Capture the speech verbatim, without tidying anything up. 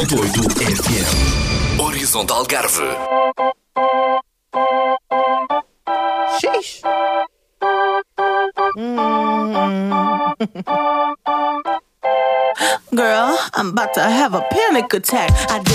Doido F M. Horizontal Algarve. Sheesh. Mm. Girl, I'm about to have a panic attack. I